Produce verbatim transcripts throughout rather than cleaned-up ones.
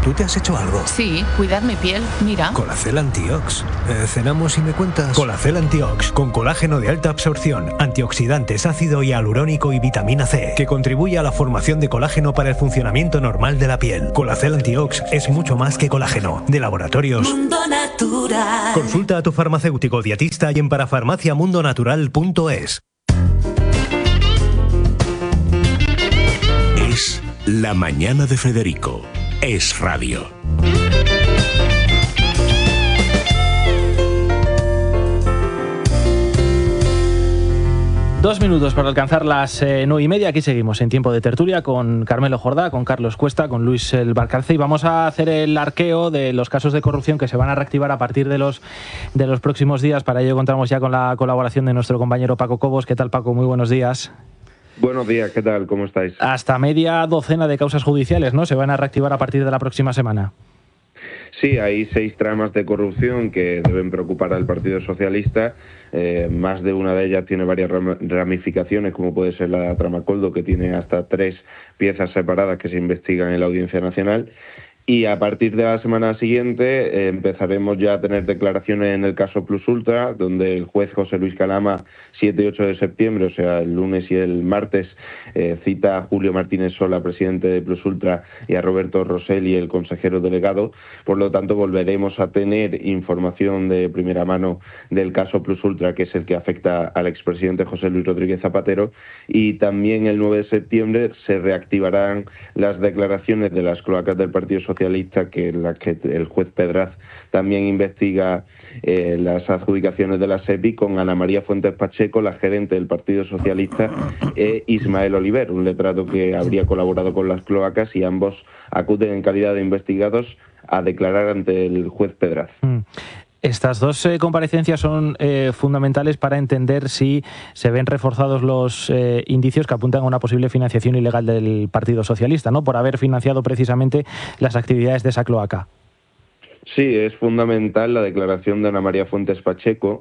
¿Tú te has hecho algo? Sí, cuidar mi piel, mira. Colacel Antiox. Eh, ¿Cenamos y me cuentas? Colacel Antiox, con colágeno de alta absorción, antioxidantes, ácido hialurónico y vitamina C, que contribuye a la formación de colágeno para el funcionamiento normal de la piel. Colacel Antiox es mucho más que colágeno. De Laboratorios Mundo Natural. Consulta a tu farmacéutico dietista y en parafarmaciamundonatural punto es. Es La Mañana de Federico. Es radio. Dos minutos para alcanzar las eh, nueve y media. Aquí seguimos en tiempo de tertulia con Carmelo Jordá, con Carlos Cuesta, con Luis El Valcarce, y vamos a hacer el arqueo de los casos de corrupción que se van a reactivar a partir de los, de los próximos días. Para ello contamos ya con la colaboración de nuestro compañero Paco Cobos. ¿Qué tal, Paco? Muy buenos días. Buenos días, ¿qué tal? ¿Cómo estáis? Hasta media docena de causas judiciales, ¿no?, se van a reactivar a partir de la próxima semana. Sí, hay seis tramas de corrupción que deben preocupar al Partido Socialista. Eh, más de una de ellas tiene varias ramificaciones, como puede ser la trama Coldo, que tiene hasta tres piezas separadas que se investigan en la Audiencia Nacional. Y a partir de la semana siguiente eh, empezaremos ya a tener declaraciones en el caso Plus Ultra, donde el juez José Luis Calama, siete y ocho de septiembre, o sea, el lunes y el martes, eh, cita a Julio Martínez Sola, presidente de Plus Ultra, y a Roberto Rosselli, el consejero delegado. Por lo tanto, volveremos a tener información de primera mano del caso Plus Ultra, que es el que afecta al expresidente José Luis Rodríguez Zapatero. Y también el nueve de septiembre se reactivarán las declaraciones de las cloacas del Partido Socialista, que la que el juez Pedraz también investiga eh, las adjudicaciones de la SEPI, con Ana María Fuentes Pacheco, la gerente del Partido Socialista, e Ismael Oliver, un letrado que habría colaborado con las cloacas, y ambos acuden en calidad de investigados a declarar ante el juez Pedraz. Mm. Estas dos eh, comparecencias son eh, fundamentales para entender si se ven reforzados los eh, indicios que apuntan a una posible financiación ilegal del Partido Socialista, ¿no?, por haber financiado precisamente las actividades de esa cloaca. Sí, es fundamental la declaración de Ana María Fuentes Pacheco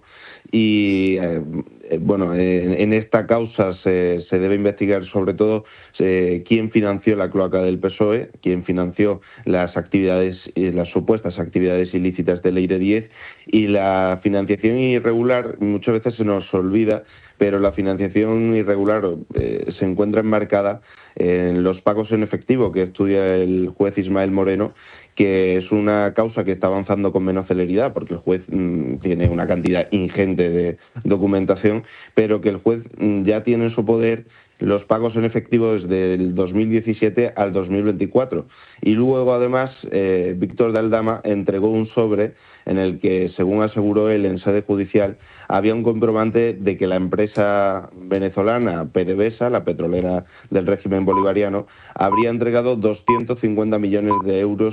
y, eh, bueno, eh, en esta causa se, se debe investigar sobre todo eh, quién financió la cloaca del P S O E, quién financió las actividades, eh, las supuestas actividades ilícitas de Leire diez, y la financiación irregular muchas veces se nos olvida, pero la financiación irregular eh, se encuentra enmarcada en los pagos en efectivo que estudia el juez Ismael Moreno, que es una causa que está avanzando con menos celeridad, porque el juez mmm, tiene una cantidad ingente de documentación, pero que el juez mmm, ya tiene en su poder los pagos en efectivo desde el dos mil diecisiete al dos mil veinticuatro. Y luego, además, eh, Víctor de Aldama entregó un sobre en el que, según aseguró él en sede judicial, había un comprobante de que la empresa venezolana PDVSA, la petrolera del régimen bolivariano, habría entregado doscientos cincuenta millones de euros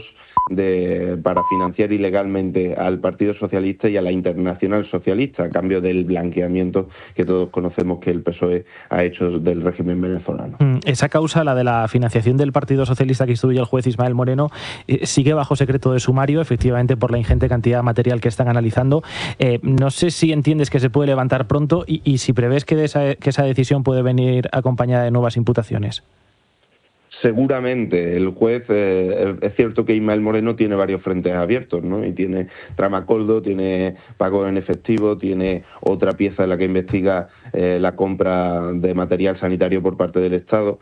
de, para financiar ilegalmente al Partido Socialista y a la Internacional Socialista, a cambio del blanqueamiento que todos conocemos que el P S O E ha hecho del régimen venezolano. Esa causa, la de la financiación del Partido Socialista que instruye el juez Ismael Moreno, eh, sigue bajo secreto de sumario, efectivamente, por la ingente cantidad de material que están analizando. Eh, no sé si entiendes que se puede levantar pronto y, y si prevés que, de esa, que esa decisión puede venir acompañada de nuevas imputaciones. Seguramente. El juez, eh, es cierto que Ismael Moreno tiene varios frentes abiertos, ¿no? Y tiene trama Coldo, tiene pago en efectivo, tiene otra pieza en la que investiga eh, la compra de material sanitario por parte del Estado,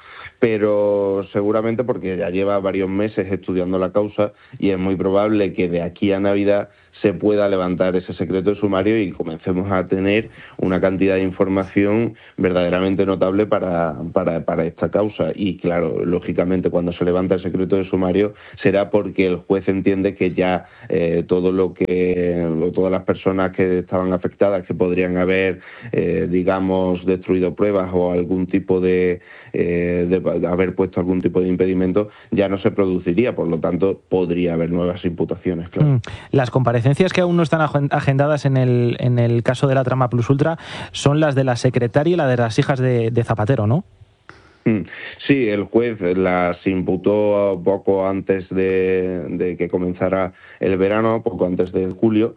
pero seguramente porque ya lleva varios meses estudiando la causa y es muy probable que de aquí a Navidad se pueda levantar ese secreto de sumario y comencemos a tener una cantidad de información verdaderamente notable para, para, para esta causa. Y claro, lógicamente cuando se levanta el secreto de sumario será porque el juez entiende que ya eh, todo lo que, todas las personas que estaban afectadas, que podrían haber, eh, digamos, destruido pruebas o algún tipo de, eh, de haber puesto algún tipo de impedimento, ya no se produciría. Por lo tanto, podría haber nuevas imputaciones, claro. Mm. Las comparecencias que aún no están agendadas en el, en el caso de la trama Plus Ultra son las de la secretaria y la de las hijas de, de Zapatero, ¿no? Sí, el juez las imputó poco antes de, de que comenzara el verano, poco antes de julio,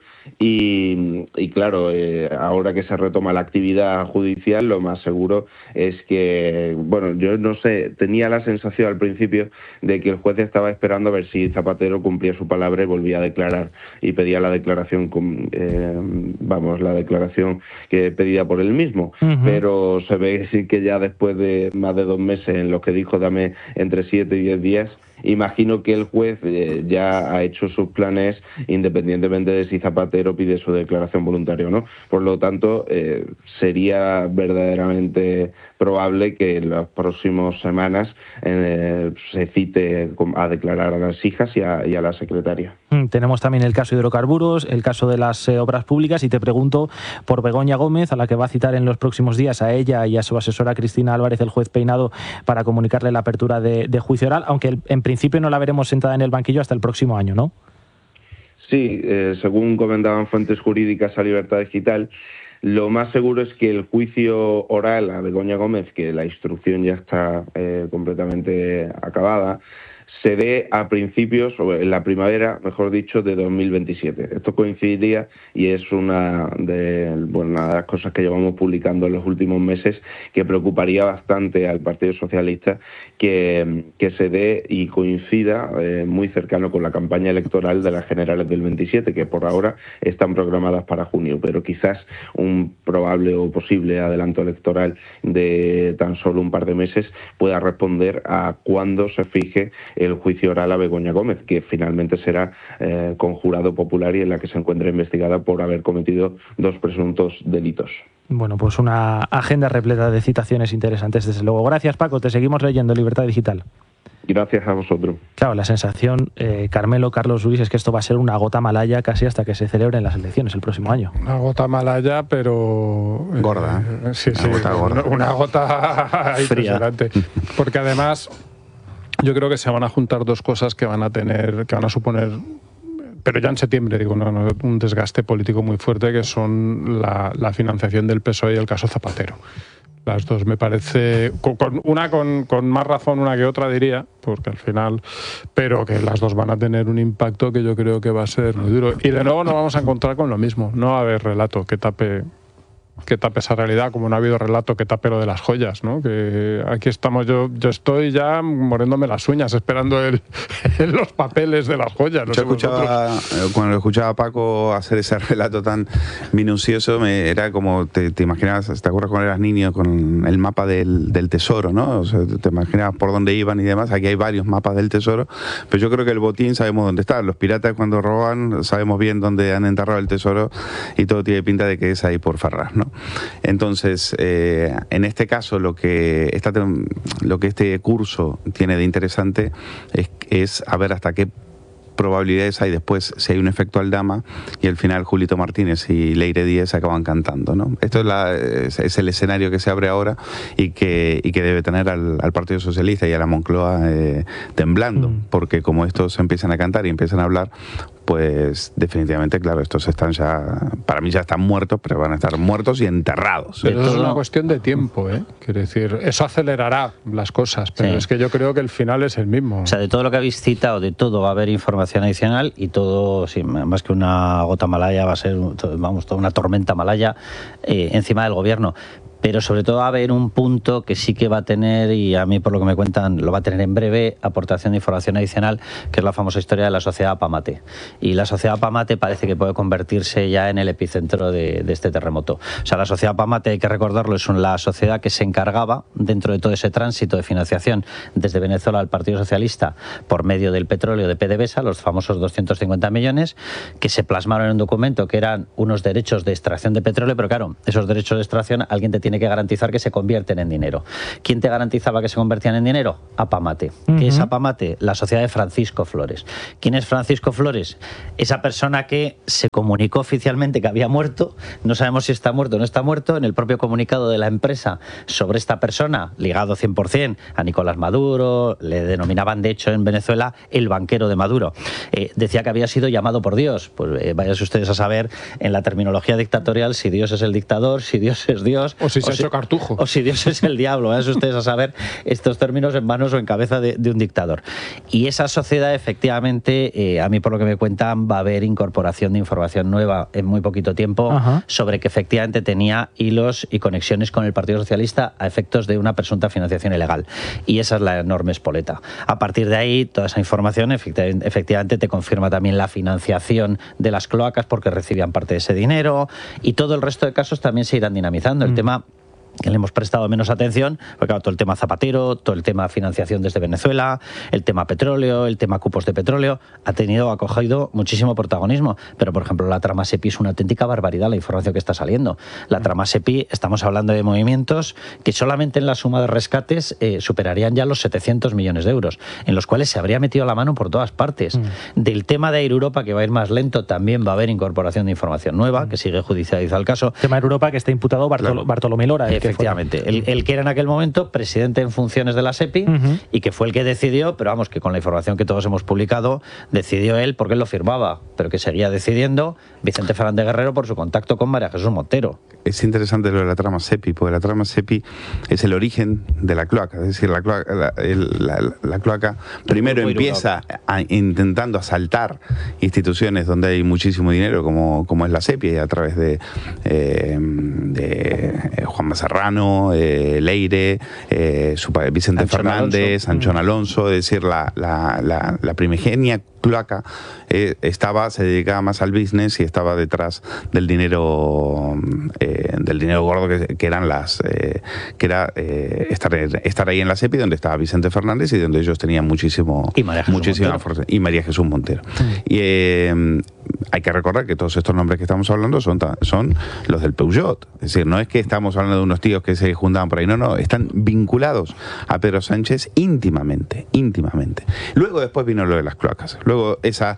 y, y claro, eh, ahora que se retoma la actividad judicial, lo más seguro es que, bueno, yo no sé, tenía la sensación al principio de que el juez estaba esperando a ver si Zapatero cumplía su palabra y volvía a declarar, y pedía la declaración, eh, vamos, la declaración que pedida por él mismo, uh-huh. Pero se ve que ya después de más de dos meses en los que dijo dame entre siete y diez días, imagino que el juez eh, ya ha hecho sus planes independientemente de si Zapatero pide su declaración voluntaria o no. Por lo tanto, eh, sería verdaderamente probable que en las próximas semanas eh, se cite a declarar a las hijas y a, y a la secretaria. Tenemos también el caso de hidrocarburos, el caso de las eh, obras públicas, y te pregunto por Begoña Gómez, a la que va a citar en los próximos días a ella y a su asesora Cristina Álvarez, el juez Peinado, para comunicarle la apertura de, de juicio oral, aunque el, en principio no la veremos sentada en el banquillo hasta el próximo año, ¿no? Sí, eh, según comentaban fuentes jurídicas a Libertad Digital, lo más seguro es que el juicio oral a Begoña Gómez, que la instrucción ya está eh, completamente acabada, se dé a principios, o en la primavera, mejor dicho, de dos mil veintisiete. Esto coincidiría y es una de, bueno, una de las cosas que llevamos publicando en los últimos meses, que preocuparía bastante al Partido Socialista que, que se dé y coincida eh, muy cercano con la campaña electoral de las generales del veintisiete, que por ahora están programadas para junio, pero quizás un probable o posible adelanto electoral de tan solo un par de meses pueda responder a cuándo se fije el juicio oral a Begoña Gómez, que finalmente será eh, con jurado popular y en la que se encuentra investigada por haber cometido dos presuntos delitos. Bueno, pues una agenda repleta de citaciones interesantes, desde luego. Gracias, Paco. Te seguimos leyendo Libertad Digital. Gracias a vosotros. Claro, la sensación, eh, Carmelo, Carlos, Luis, es que esto va a ser una gota malaya casi hasta que se celebren las elecciones el próximo año. Una gota malaya, pero... Eh, gorda. Eh, sí, una sí, gota gorda. Una gota impresionante. Porque además... Yo creo que se van a juntar dos cosas que van a tener, que van a suponer, pero ya en septiembre, digo, no, no, un desgaste político muy fuerte, que son la, la financiación del P S O E y el caso Zapatero. Las dos me parece, con, con una con, con más razón una que otra diría, porque al final, pero que las dos van a tener un impacto que yo creo que va a ser muy duro. Y de nuevo nos vamos a encontrar con lo mismo, no va a haber relato que tape... que tape esa realidad, como no ha habido relato que tape lo de las joyas, ¿no? Que aquí estamos, yo yo estoy ya muriéndome las uñas esperando el, los papeles de las joyas. No yo escuchaba, cuando escuchaba a Paco hacer ese relato tan minucioso, me, era como, te, te imaginabas, ¿te acuerdas cuando eras niño con el mapa del, del tesoro, ¿no? O sea, te imaginabas por dónde iban y demás. Aquí hay varios mapas del tesoro, pero yo creo que el botín sabemos dónde está. Los piratas cuando roban sabemos bien dónde han enterrado el tesoro y todo tiene pinta de que es ahí por Ferraz, ¿no? Entonces, eh, en este caso, lo que, esta, lo que este curso tiene de interesante es, es a ver hasta qué probabilidades hay después, si hay un efecto Aldama y al final Julito Martínez y Leire Díez acaban cantando, ¿no? Esto es, la, es, es el escenario que se abre ahora y que, y que debe tener al, al Partido Socialista y a la Moncloa eh, temblando, mm. porque como estos empiezan a cantar y empiezan a hablar, pues definitivamente, claro, estos están ya, para mí ya están muertos, pero van a estar muertos y enterrados. Pero es una cuestión de tiempo, ¿eh? Quiero decir, eso acelerará las cosas, pero sí. Es que yo creo que el final es el mismo. O sea, de todo lo que habéis citado, de todo va a haber información adicional y todo, sí, más que una gota malaya, va a ser, vamos, toda una tormenta malaya eh, encima del gobierno. Pero sobre todo va a haber un punto que sí que va a tener, y a mí por lo que me cuentan lo va a tener en breve, aportación de información adicional, que es la famosa historia de la sociedad Pamate. Y la sociedad Pamate parece que puede convertirse ya en el epicentro de, de este terremoto. O sea, la sociedad Pamate, hay que recordarlo, es la sociedad que se encargaba, dentro de todo ese tránsito de financiación desde Venezuela al Partido Socialista, por medio del petróleo de PDVSA, los famosos doscientos cincuenta millones, que se plasmaron en un documento que eran unos derechos de extracción de petróleo, pero claro, esos derechos de extracción alguien te tiene que garantizar que se convierten en dinero. ¿Quién te garantizaba que se convertían en dinero? Apamate. Uh-huh. ¿Qué es Apamate? La sociedad de Francisco Flores. ¿Quién es Francisco Flores? Esa persona que se comunicó oficialmente que había muerto, no sabemos si está muerto o no está muerto, en el propio comunicado de la empresa sobre esta persona, ligado cien por cien a Nicolás Maduro, le denominaban de hecho en Venezuela el banquero de Maduro. Eh, decía que había sido llamado por Dios. Pues eh, váyanse ustedes a saber en la terminología dictatorial si Dios es el dictador, si Dios es Dios, o si se ha hecho cartujo. O si Dios es el diablo, ¿eh? Eso ustedes a saber estos términos en manos o en cabeza de, de un dictador. Y esa sociedad, efectivamente, eh, a mí por lo que me cuentan, va a haber incorporación de información nueva en muy poquito tiempo. Ajá. Sobre que efectivamente tenía hilos y conexiones con el Partido Socialista a efectos de una presunta financiación ilegal. Y esa es la enorme espoleta. A partir de ahí, toda esa información efectivamente te confirma también la financiación de las cloacas porque recibían parte de ese dinero, y todo el resto de casos también se irán dinamizando. El mm. tema que le hemos prestado menos atención, porque claro, todo el tema Zapatero, todo el tema financiación desde Venezuela, el tema petróleo, el tema cupos de petróleo, ha tenido, ha cogido muchísimo protagonismo. Pero, por ejemplo, la trama SEPI es una auténtica barbaridad, la información que está saliendo. La trama SEPI, estamos hablando de movimientos que solamente en la suma de rescates eh, superarían ya los setecientos millones de euros, en los cuales se habría metido la mano por todas partes. Mm. Del tema de Air Europa, que va a ir más lento, también va a haber incorporación de información nueva, mm. que sigue judicializado el caso. El tema de Air Europa, que está imputado Bartol claro. Bartolomé Lora. Eh, Efectivamente, el, el que era en aquel momento presidente en funciones de la SEPI uh-huh. y que fue el que decidió, pero vamos, que con la información que todos hemos publicado, decidió él porque él lo firmaba, pero que seguía decidiendo Vicente Fernández Guerrero por su contacto con María Jesús Montero. Es interesante lo de la trama SEPI, porque la trama SEPI es el origen de la cloaca, es decir, la cloaca, la, el, la, la cloaca primero empieza a, intentando asaltar instituciones donde hay muchísimo dinero, como, como es la SEPI, a través de, eh, de Juan Serrano, eh, Leire, eh, su padre, Vicente Anchón Fernández, Alonso. Anchón Alonso, es decir, la, la, la, la primigenia cloaca eh, estaba, se dedicaba más al business y estaba detrás del dinero eh, del dinero gordo que, que eran las eh, que era eh, estar, estar ahí en la SEPI, donde estaba Vicente Fernández y donde ellos tenían muchísimo y María Jesús muchísima Montero. fuerza, y María Jesús Montero. Mm. Y eh, hay que recordar que todos estos nombres que estamos hablando son, son los del Peugeot, es decir, no es que estamos hablando de unos tíos que se juntaban por ahí, no, no, están vinculados a Pedro Sánchez íntimamente, íntimamente. Luego después vino lo de las cloacas. Luego esa,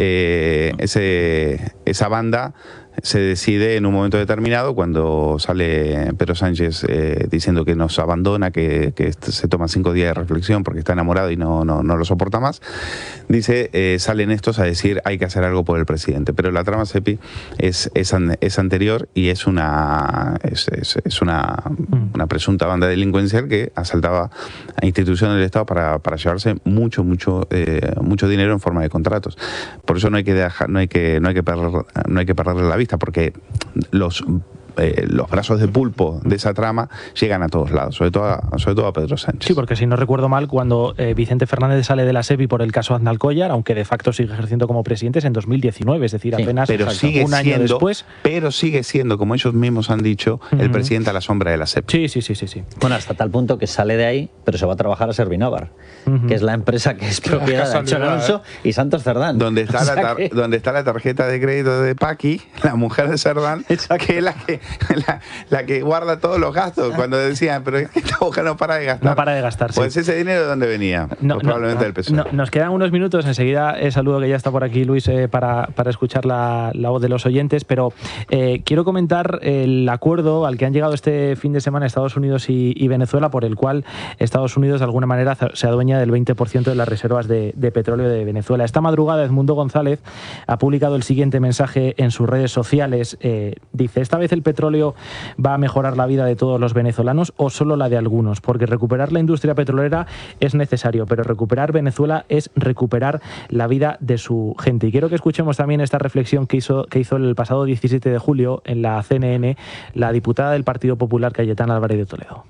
eh, ese, esa banda se decide en un momento determinado, cuando sale Pedro Sánchez eh, diciendo que nos abandona, que, que se toma cinco días de reflexión porque está enamorado y no, no, no lo soporta más, dice, eh, salen estos a decir hay que hacer algo por el presidente. Pero la trama SEPI es, es, an, es anterior y es una es, es, es una, una presunta banda delincuencial que asaltaba a instituciones del Estado para, para llevarse mucho, mucho, eh, mucho dinero en forma de contratos. Por eso no hay que dejar, no hay que, no hay que perder, no hay que perderle la vista, porque los Eh, los brazos de pulpo de esa trama llegan a todos lados, sobre todo a, sobre todo a Pedro Sánchez. Sí, porque si no recuerdo mal, cuando eh, Vicente Fernández sale de la SEPI por el caso Aznalcóllar, aunque de facto sigue ejerciendo como presidente, es en dos mil diecinueve, es decir, apenas sí, pero exacto, sigue un año siendo, después. Pero sigue siendo, como ellos mismos han dicho, uh-huh. el presidente a la sombra de la SEPI. Sí, sí, sí, sí, sí. Bueno, hasta tal punto que sale de ahí, pero se va a trabajar a Servinovar, uh-huh. que es la empresa que es propiedad de Anchón Alonso ¿eh? y Santos Cerdán. Donde está, o sea la tar- que... donde está la tarjeta de crédito de Paqui, la mujer de Cerdán, que es la que... La, la que guarda todos los gastos, cuando decían, pero es que esta mujer no para de gastar. No para de gastar, sí. Pues ese dinero ¿de dónde venía? No, pues probablemente no, del P S O E. No, nos quedan unos minutos, enseguida eh, saludo que ya está por aquí Luis eh, para, para escuchar la, la voz de los oyentes, pero eh, quiero comentar el acuerdo al que han llegado este fin de semana Estados Unidos y, y Venezuela, por el cual Estados Unidos de alguna manera se adueña del veinte por ciento de las reservas de, de petróleo de Venezuela. Esta madrugada Edmundo González ha publicado el siguiente mensaje en sus redes sociales. Eh, dice, esta vez el petróleo va a mejorar la vida de todos los venezolanos o solo la de algunos, porque recuperar la industria petrolera es necesario, pero recuperar Venezuela es recuperar la vida de su gente. Y quiero que escuchemos también esta reflexión que hizo, que hizo el pasado diecisiete de julio en la C N N la diputada del Partido Popular, Cayetana Álvarez de Toledo.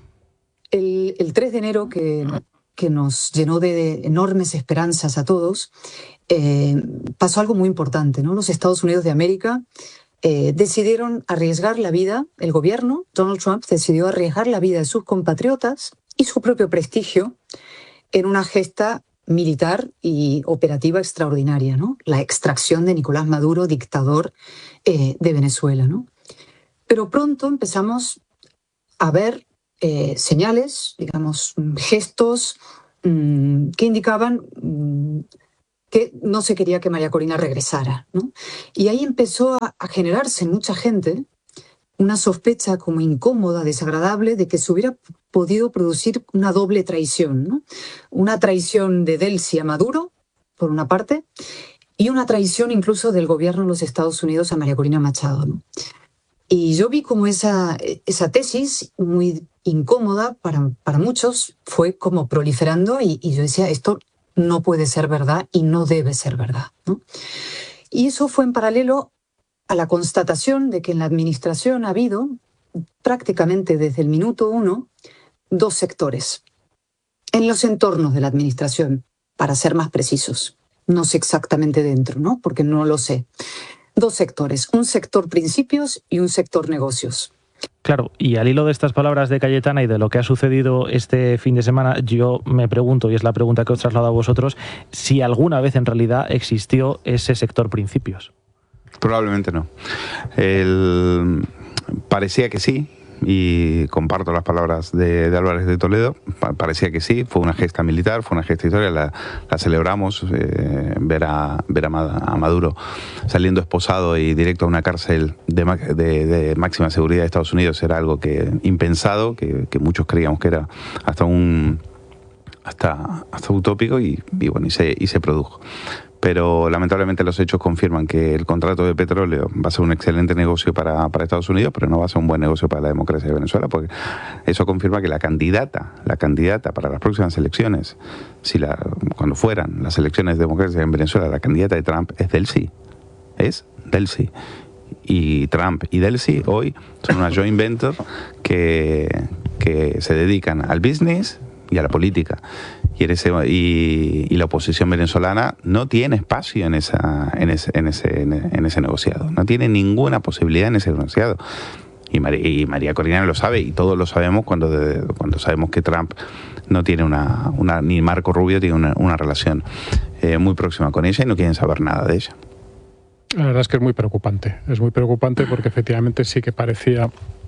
El, el tres de enero, que, que nos llenó de enormes esperanzas a todos, eh, pasó algo muy importante, ¿no? Los Estados Unidos de América Eh, decidieron arriesgar la vida, el gobierno, Donald Trump, decidió arriesgar la vida de sus compatriotas y su propio prestigio en una gesta militar y operativa extraordinaria, ¿no? La extracción de Nicolás Maduro, dictador eh, de Venezuela, ¿no? Pero pronto empezamos a ver eh, señales, digamos, gestos mmm, que indicaban mmm, que no se quería que María Corina regresara, ¿no? Y ahí empezó a, a generarse en mucha gente una sospecha como incómoda, desagradable, de que se hubiera podido producir una doble traición, ¿no? Una traición de Delcy a Maduro, por una parte, y una traición incluso del gobierno de los Estados Unidos a María Corina Machado, ¿no? Y yo vi como esa, esa tesis, muy incómoda para, para muchos, fue como proliferando y, y yo decía, esto no puede ser verdad y no debe ser verdad, ¿no? Y eso fue en paralelo a la constatación de que en la administración ha habido, prácticamente desde el minuto uno, dos sectores. En los entornos de la administración, para ser más precisos. No sé exactamente dentro, ¿no? Porque no lo sé. Dos sectores, un sector principios y un sector negocios. Claro, y al hilo de estas palabras de Cayetana y de lo que ha sucedido este fin de semana, yo me pregunto, y es la pregunta que os traslado a vosotros, si alguna vez en realidad existió ese sector principios. Probablemente no. El... Parecía que sí, y comparto las palabras de, de Álvarez de Toledo, parecía que sí, fue una gesta militar, fue una gesta histórica, la, la celebramos, eh, ver, a, ver a Maduro saliendo esposado y directo a una cárcel de, de, de máxima seguridad de Estados Unidos era algo que impensado, que, que muchos creíamos que era hasta un hasta, hasta utópico y, y bueno, y se, y se produjo. Pero lamentablemente los hechos confirman que el contrato de petróleo va a ser un excelente negocio para, para Estados Unidos, pero no va a ser un buen negocio para la democracia de Venezuela, porque eso confirma que la candidata, la candidata para las próximas elecciones, si la, cuando fueran las elecciones democráticas en Venezuela, la candidata de Trump es del sí, es del sí. Y Trump y Delcy hoy son una joint venture que, que se dedican al business y a la política. Y, ese, y, y la oposición venezolana no tiene espacio en, esa, en, ese, en, ese, en ese negociado. No tiene ninguna posibilidad en ese negociado. Y María, y María Corina lo sabe, y todos lo sabemos cuando, de, cuando sabemos que Trump no tiene una, una ni Marco Rubio tiene una, una relación eh, muy próxima con ella y no quieren saber nada de ella. La verdad es que es muy preocupante. Es muy preocupante porque efectivamente sí que parecía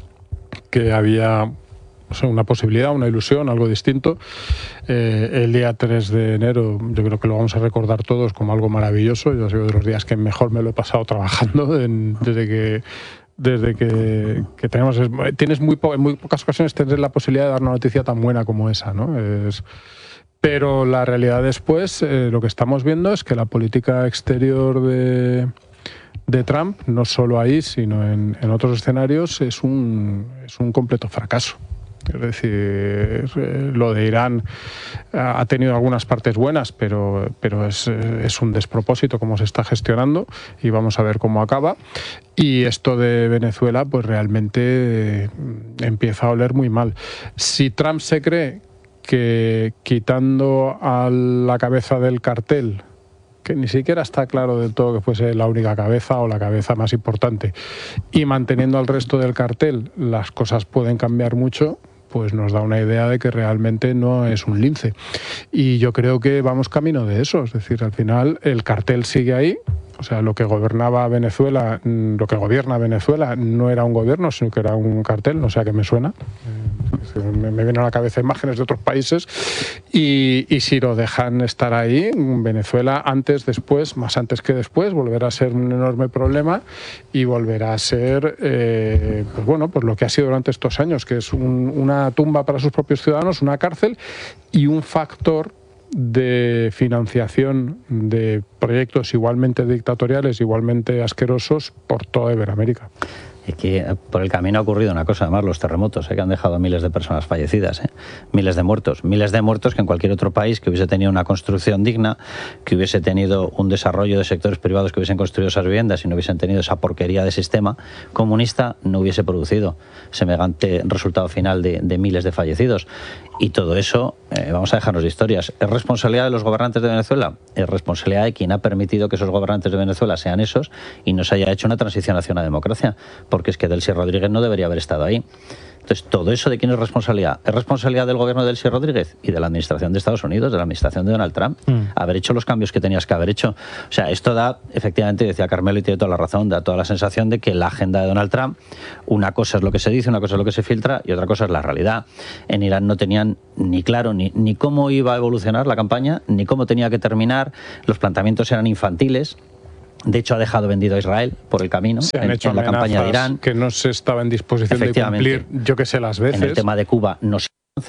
que había... O sea, una posibilidad, una ilusión, algo distinto. Eh, el día tres de enero yo creo que lo vamos a recordar todos como algo maravilloso. Yo ha sido de los días que mejor me lo he pasado trabajando en, desde que desde que, que tenemos... Tienes muy po- en muy pocas ocasiones tienes la posibilidad de dar una noticia tan buena como esa, ¿no? Es, pero la realidad después, eh, lo que estamos viendo es que la política exterior de... de Trump, no solo ahí, sino en, en otros escenarios, es un, es un completo fracaso. Es decir, eh, lo de Irán ha tenido algunas partes buenas, pero, pero es, es un despropósito cómo se está gestionando y vamos a ver cómo acaba. Y esto de Venezuela, pues realmente eh, empieza a oler muy mal. Si Trump se cree que quitando a la cabeza del cartel, que ni siquiera está claro del todo que fuese la única cabeza o la cabeza más importante, y manteniendo al resto del cartel las cosas pueden cambiar mucho, pues nos da una idea de que realmente no es un lince. Y yo creo que vamos camino de eso, es decir, al final el cartel sigue ahí. O sea, lo que gobernaba Venezuela, lo que gobierna Venezuela no era un gobierno, sino que era un cartel, no sé a qué me suena. Me, me vienen a la cabeza imágenes de otros países y, y si lo dejan estar ahí, Venezuela antes, después, más antes que después, volverá a ser un enorme problema y volverá a ser, eh, pues bueno, pues lo que ha sido durante estos años, que es un, una tumba para sus propios ciudadanos, una cárcel y un factor de financiación de proyectos igualmente dictatoriales, igualmente asquerosos por toda Iberoamérica. Y que por el camino ha ocurrido una cosa, además los terremotos, ¿eh? Que han dejado miles de personas fallecidas, ¿eh? miles de muertos, miles de muertos que en cualquier otro país que hubiese tenido una construcción digna, que hubiese tenido un desarrollo de sectores privados que hubiesen construido esas viviendas y no hubiesen tenido esa porquería de sistema comunista, no hubiese producido semejante resultado final de, de miles de fallecidos. Y todo eso, eh, vamos a dejarnos de historias, ¿es responsabilidad de los gobernantes de Venezuela? Es responsabilidad de quien ha permitido que esos gobernantes de Venezuela sean esos y no se haya hecho una transición hacia una democracia, porque es que Delcy Rodríguez no debería haber estado ahí. Entonces, ¿todo eso de quién es responsabilidad? Es responsabilidad del gobierno de Delcy Rodríguez y de la administración de Estados Unidos, de la administración de Donald Trump, mm. haber hecho los cambios que tenías que haber hecho. O sea, esto da, efectivamente, decía Carmelo y tiene toda la razón, da toda la sensación de que la agenda de Donald Trump, una cosa es lo que se dice, una cosa es lo que se filtra y otra cosa es la realidad. En Irán no tenían ni claro ni, ni cómo iba a evolucionar la campaña, ni cómo tenía que terminar, los planteamientos eran infantiles. De hecho, ha dejado vendido a Israel por el camino se han en, hecho en la campaña de Irán. Que no se estaba en disposición de cumplir, yo que sé, las veces. En el tema de Cuba no se avanza.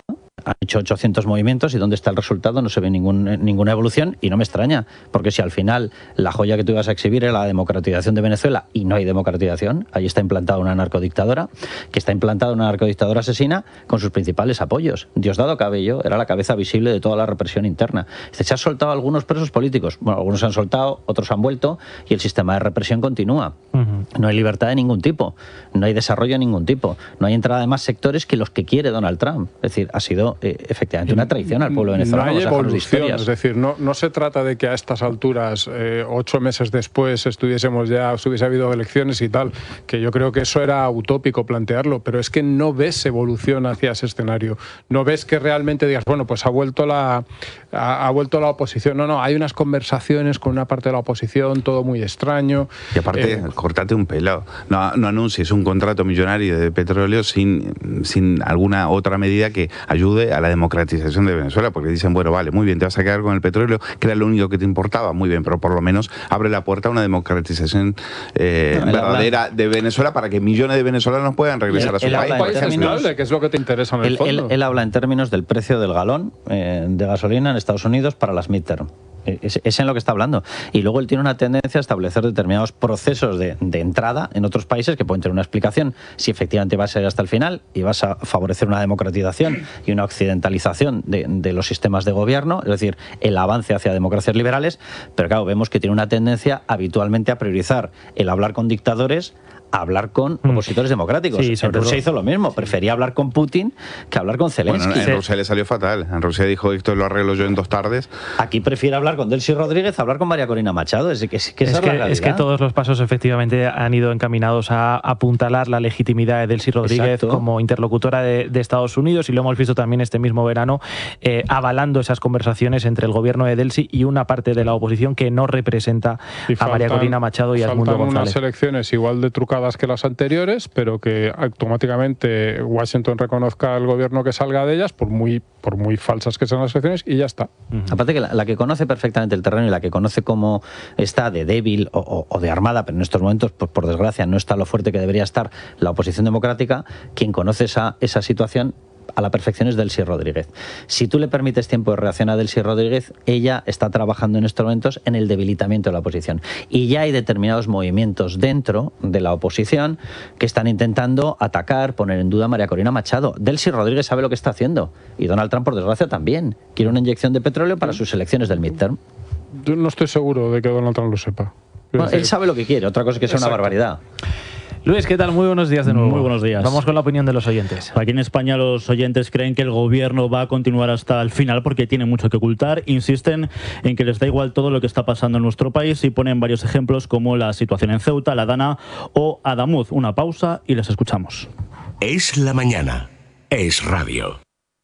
han hecho ochocientos movimientos y ¿dónde está el resultado? No se ve ningún, ninguna evolución y no me extraña, porque si al final la joya que tú ibas a exhibir era la democratización de Venezuela y no hay democratización, ahí está implantada una narcodictadora, que está implantada una narcodictadora asesina con sus principales apoyos. Diosdado Cabello era la cabeza visible de toda la represión interna. Se han soltado algunos presos políticos, bueno, algunos se han soltado, otros han vuelto y el sistema de represión continúa. Uh-huh. No hay libertad de ningún tipo, no hay desarrollo de ningún tipo, no hay entrada de más sectores que los que quiere Donald Trump. Es decir, ha sido eh, efectivamente una traición al pueblo venezolano. No hay evolución, es decir, no, no se trata de que a estas alturas, eh, ocho meses después, estuviésemos ya, hubiese habido elecciones y tal, que yo creo que eso era utópico plantearlo, pero es que no ves evolución hacia ese escenario. No ves que realmente digas, bueno, pues ha vuelto la, ha, ha vuelto la oposición. No, no, hay unas conversaciones con una parte de la oposición, todo muy extraño. Y aparte, eh, cortate un pelado. No, no anuncies un contrato millonario de petróleo sin, sin alguna otra medida que ayude a la democratización de Venezuela, porque dicen, bueno, vale, muy bien, te vas a quedar con el petróleo, que era lo único que te importaba, muy bien, pero por lo menos abre la puerta a una democratización eh, no, verdadera habla... de Venezuela para que millones de venezolanos puedan regresar él, a su país. país términos, que es lo que te interesa en el él, fondo. Él, él habla en términos del precio del galón eh, de gasolina en Estados Unidos para las midterm. Es, es en lo que está hablando. Y luego él tiene una tendencia a establecer determinados procesos de, de entrada en otros países que pueden tener una explicación si efectivamente va a ser hasta el final y vas a favorecer una democratización y una occidentalización de, de los sistemas de gobierno, es decir, el avance hacia democracias liberales, pero claro, vemos que tiene una tendencia habitualmente a priorizar el hablar con dictadores a hablar con opositores democráticos. Sí, en Rusia todo. hizo lo mismo, prefería hablar con Putin que hablar con Zelensky. Bueno, en Rusia le salió fatal. En Rusia dijo, esto lo arreglo yo en dos tardes. Aquí prefiere hablar con Delcy Rodríguez a hablar con María Corina Machado. Es que, es que, es, que, es que todos los pasos efectivamente han ido encaminados a apuntalar la legitimidad de Delcy Rodríguez Exacto. como interlocutora de, de Estados Unidos, y lo hemos visto también este mismo verano eh, avalando esas conversaciones entre el gobierno de Delcy y una parte de la oposición que no representa y a faltan, María Corina Machado y a Edmundo González. Unas elecciones igual de trucadas que las anteriores, pero que automáticamente Washington reconozca al gobierno que salga de ellas, por muy, por muy falsas que sean las elecciones, y ya está. Uh-huh. Aparte que la, la que conoce perfectamente el terreno y la que conoce cómo está de débil o, o, o de armada, pero en estos momentos, pues, por desgracia, no está lo fuerte que debería estar la oposición democrática, quien conoce esa, esa situación a la perfección es Delcy Rodríguez. Si tú le permites tiempo de reacción a Delcy Rodríguez, ella está trabajando en estos momentos en el debilitamiento de la oposición. Y ya hay determinados movimientos dentro de la oposición que están intentando atacar, poner en duda a María Corina Machado. Delcy Rodríguez sabe lo que está haciendo. Y Donald Trump, por desgracia, también. Quiere una inyección de petróleo para sus elecciones del midterm. Yo no estoy seguro de que Donald Trump lo sepa. Bueno, él sabe lo que quiere. Otra cosa es que sea una barbaridad. Luis, ¿qué tal? Muy buenos días de nuevo. Muy buenos días. Vamos con la opinión de los oyentes. Aquí en España los oyentes creen que el gobierno va a continuar hasta el final porque tiene mucho que ocultar. Insisten en que les da igual todo lo que está pasando en nuestro país y ponen varios ejemplos como la situación en Ceuta, La Dana o Adamuz. Una pausa y les escuchamos. Es la mañana. Es radio.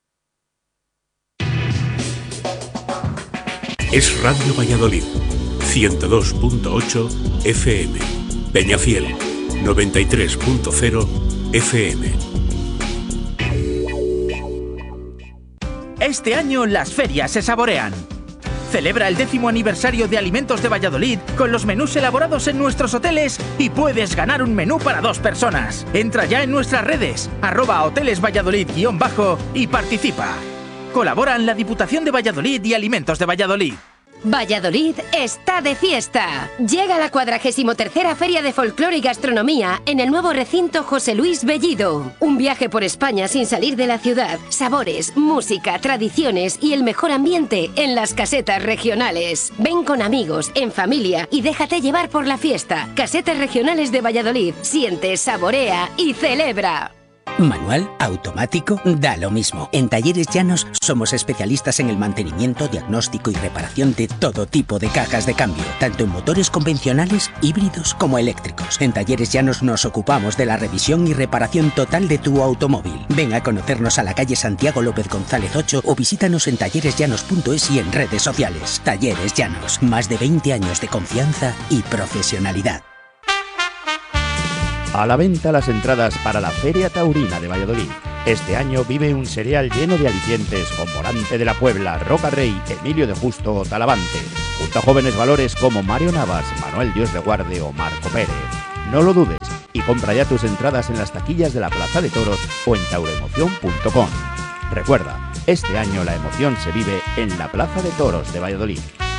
Es Radio Valladolid. ciento dos punto ocho F M. Peñafiel. noventa y tres punto cero F M. Este año las ferias se saborean. Celebra el décimo aniversario de Alimentos de Valladolid con los menús elaborados en nuestros hoteles y puedes ganar un menú para dos personas. Entra ya en nuestras redes, arroba hoteles Valladolid guión bajo y participa. Colaboran la Diputación de Valladolid y Alimentos de Valladolid. Valladolid está de fiesta. Llega la cuadragésimo tercera Feria de Folclore y Gastronomía en el nuevo recinto José Luis Bellido. Un viaje por España sin salir de la ciudad. Sabores, música, tradiciones y el mejor ambiente en las casetas regionales. Ven con amigos, en familia y déjate llevar por la fiesta. Casetas regionales de Valladolid. Siente, saborea y celebra. Manual, automático, da lo mismo. En Talleres Llanos somos especialistas en el mantenimiento, diagnóstico y reparación de todo tipo de cajas de cambio, tanto en motores convencionales, híbridos como eléctricos. En Talleres Llanos nos ocupamos de la revisión y reparación total de tu automóvil. Ven a conocernos a la calle Santiago López González ocho o visítanos en talleres llanos punto es y en redes sociales. Talleres Llanos, más de veinte años de confianza y profesionalidad. A la venta las entradas para la Feria Taurina de Valladolid. Este año vive un serial lleno de alicientes con Morante de la Puebla, Roca Rey, Emilio de Justo o Talavante, junto a jóvenes valores como Mario Navas, Manuel Dios de Guarde o Marco Pérez. No lo dudes y compra ya tus entradas en las taquillas de la Plaza de Toros o en tauroemoción punto com. Recuerda, este año la emoción se vive en la Plaza de Toros de Valladolid.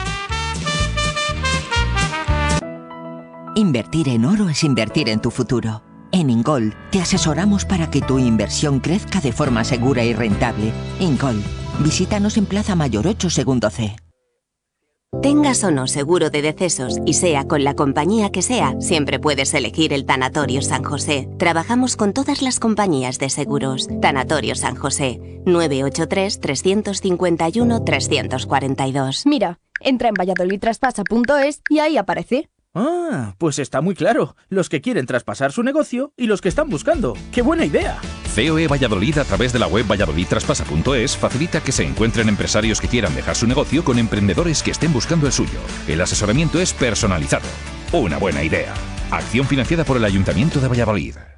Invertir en oro es invertir en tu futuro. En Ingol te asesoramos para que tu inversión crezca de forma segura y rentable. Ingol, visítanos en Plaza Mayor ocho, segundo C. Tengas o no seguro de decesos y sea con la compañía que sea, siempre puedes elegir el Tanatorio San José. Trabajamos con todas las compañías de seguros. Tanatorio San José, nueve ocho tres, tres cinco uno, tres cuatro dos. Mira, entra en valladolid traspasa punto es y ahí aparece. Ah, pues está muy claro. Los que quieren traspasar su negocio y los que están buscando. ¡Qué buena idea! C O E Valladolid, a través de la web valladolid traspasa punto es, facilita que se encuentren empresarios que quieran dejar su negocio con emprendedores que estén buscando el suyo. El asesoramiento es personalizado. Una buena idea. Acción financiada por el Ayuntamiento de Valladolid.